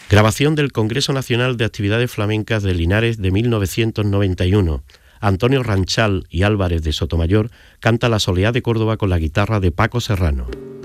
Grabación del Congreso Nacional de Actividades Flamencas de Linares de 1991. Antonio Ranchal y Álvarez de Sotomayor canta La Soleá de Córdoba con la guitarra de Paco Serrano.